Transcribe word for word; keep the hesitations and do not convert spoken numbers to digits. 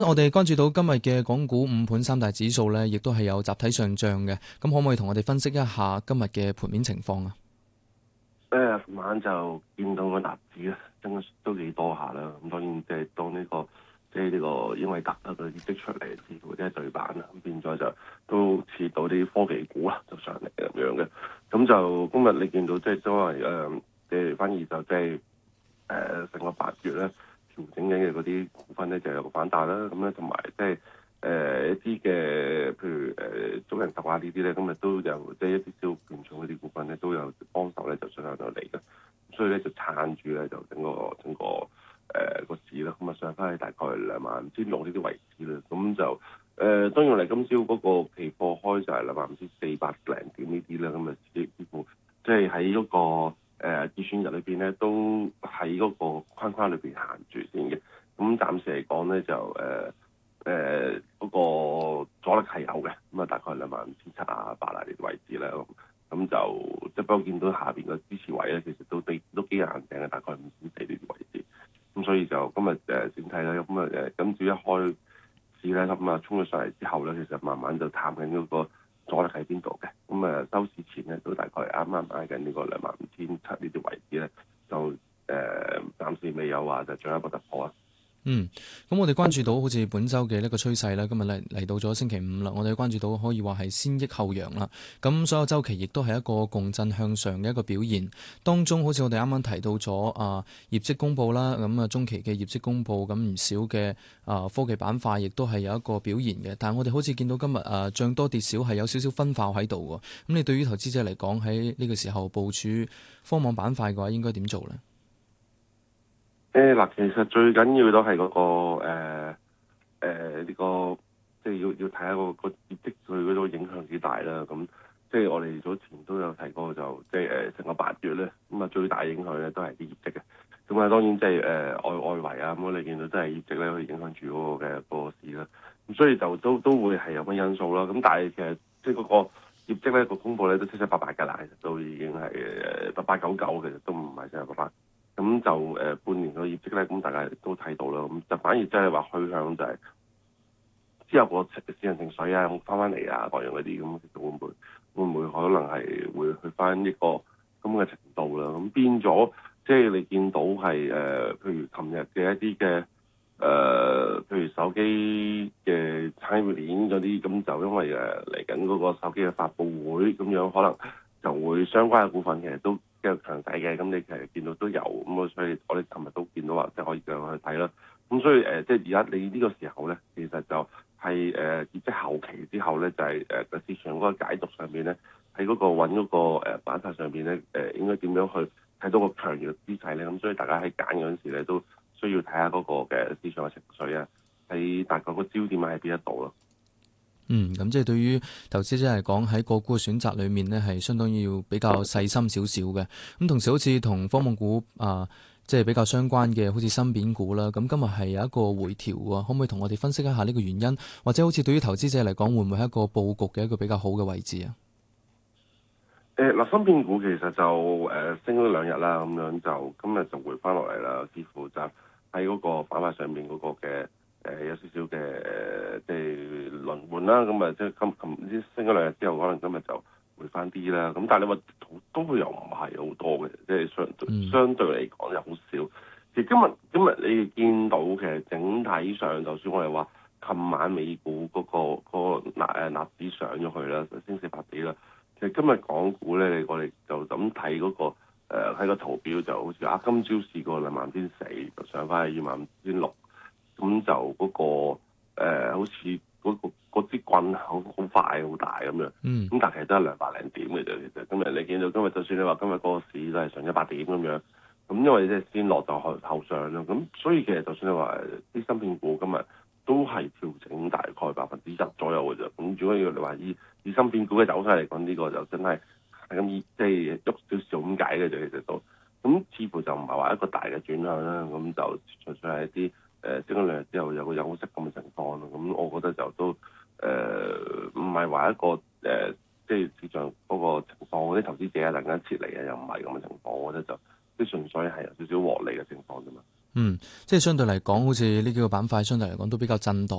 我哋關注到今日嘅港股五盤三大指數咧，亦都係有集體上漲嘅。咁可唔可以同我哋分析一下今日嘅盤面情況啊？ 誒，琴晚就見到個納指咧，升都幾多下啦。咁當然即係當呢個即係呢個英偉達啦個業績出嚟，似乎即係對版啦，咁變咗就都似到啲科技股啦，就上嚟咁樣嘅。咁就今日你見到即係都係誒，即係反而就即係誒成個八月咧調整緊嘅嗰啲股份咧就有個反彈啦。咁咧同埋即係誒一啲嘅，譬如誒中人壽啊呢啲咧，今日都有即係一啲小權重嗰啲股份咧都有幫手咧，就上到嚟嘅。所以咧就撐住咧，就整個整個誒、呃、個市啦。咁啊上翻去大概兩萬五千六呢啲位置啦。咁就誒、呃、當然嚟今朝嗰個期貨開就係兩萬五千四百零點呢啲啦。咁啊幾乎即係喺嗰個誒結算日裏邊咧，都喺嗰個框框裏邊行住先嘅。咁暫時嚟講咧就誒。呃誒嗰、呃那個阻力係有嘅，咁啊大概兩萬五千七啊八啊呢啲位置啦，咁咁就即係不過見到下邊個支持位咧，其實都都都幾硬淨嘅，大概五千四呢啲位置，咁所以就今日誒整體咧，咁啊誒今朝一開市咧，咁啊衝咗上嚟之後咧，其實慢慢就探緊嗰個阻力喺邊度嘅，咁啊收市前咧都大概啱啱挨緊呢個兩萬五千七呢啲位置咧，就誒、呃、暫時未有話就進一步突破啊。 嗯，咁我哋關注到好似本周嘅呢個趨勢咧，今日嚟嚟到咗星期五啦，我哋關注到可以話係先抑後揚啦。咁所有周期亦都係一個共振向上嘅一個表現。當中好似我哋啱啱提到咗啊業績公佈啦，咁啊中期嘅業績公佈，咁唔少嘅啊科技板塊亦都係有一個表現嘅。但係我哋好似見到今日啊漲多跌少係有少少分化喺度喎。咁你對於投資者嚟講喺呢個時候部署科網板塊嘅話，應該點做呢？ 誒嗱，其實最緊要都係嗰、那個誒誒呢個，即係要要睇下個個業績佢嗰個影響幾大啦。咁即係我哋早前都有提過就，就即係誒成個八月咧，咁啊最大影響咧都係啲業績嘅。咁啊當然即係誒外外圍啊，咁你見到都係業績咧，去影響住嗰個嘅個市啦。咁所以就都都會係有乜因素啦。咁但係其實即係嗰個業績咧個公佈咧都七七八八㗎啦，其實都已經係誒八八九九，其實都唔係七七八八。咁就誒、呃、半年嘅業績咧，咁大家都睇到啦。咁就反而即係話去向就係之後個市場情緒啊，翻翻嚟啊，各樣嗰啲咁，其實會唔會會唔會可能係會去翻呢個咁嘅程度啦？咁變咗即係你見到係誒、呃，譬如琴日嘅一啲嘅誒，譬如手機嘅產業鏈嗰啲，咁就因為誒嚟緊嗰個手機嘅發布會咁樣，可能就會相關嘅股份其實都繼續強勢嘅，咁你其實見到都有，咁所以我哋琴日都見到話，即係可以繼續去睇啦。咁所以誒、呃，即係而家你呢個時候咧，其實就係、是、誒、呃、業績後期之後咧，就係誒個市場嗰個解讀上邊咧，喺嗰個揾嗰個誒板塊上邊咧，誒、呃、應該點樣去睇到個強弱姿勢咧？咁所以大家喺揀嗰陣時咧，都需要睇下嗰個嘅市場嘅情緒啊，喺大概個焦點喺邊一度咯。 嗯，咁即係對於投資者嚟講，喺個股嘅選擇裏面呢，係相當要比較細心少少嘅。咁同時好似同科網股啊，即係比較相關嘅，好似芯片股啦。咁今日係有一個回調喎，可唔可以同我哋分析一下呢個原因？或者好似對於投資者嚟講，會唔會係一個佈局嘅一個比較好嘅位置啊？ 誒嗱，芯片股其實就誒、呃、升咗兩日啦，咁樣就今日就回翻落嚟啦，似乎就喺嗰個板塊上面嗰個嘅。誒、呃、有少少嘅誒，即係輪換啦，咁啊，即係今琴唔知升咗兩日之後，可能今日就回翻啲啦。咁但係你話都都又唔係好多嘅，即係相對相對嚟講又好少。其實今日今日你哋見到其實整體上，就算我哋話琴晚美股嗰、嗰個、嗰個納誒納指上咗去啦，升四百幾啦。其實今日港股咧，你我哋就咁睇嗰個喺、呃、個圖表就好似啊，今朝試過兩萬千四，就上翻去二萬五千六。咁就嗰、那個、呃、好似嗰、那個支棍好好快好大咁樣，咁、嗯、但係其實都係兩百零點嘅啫。其實今日你見到今日，就算你話今日嗰個市都係上一百點咁樣，咁因為即係先落就後後上啦。咁所以其實就算你話啲芯片股今日都係調整大概百分之一左右嘅啫。咁如果要你話以以芯片股嘅走勢嚟講，呢、這個就真係係咁即係喐少少咁解嘅啫。其實都咁似乎就唔係話一個大嘅轉向啦。咁就純粹係一啲。誒升咗兩日之後有個休息咁嘅情況咯，咁我覺得就都誒唔係話一個誒、呃、即係市場嗰個情況，嗰啲投資者啊突然間撤離啊，又唔係咁嘅情況，我覺得就即係純粹係有少少獲利嘅情況啫嘛。 嗯， 即係相對嚟講，好似呢幾個板塊相對嚟講都比較震盪。